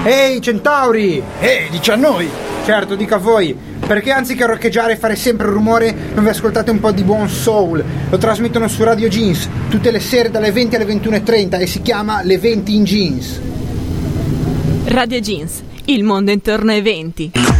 Ehi centauri! Dici a noi! Certo, dica a voi, perché anziché roccheggiare e fare sempre rumore non vi ascoltate un po' di buon soul? Lo trasmettono su Radio Jeans tutte le sere dalle 20 alle 21:30 e si chiama Le 20 in Jeans. Radio Jeans, il mondo intorno ai 20.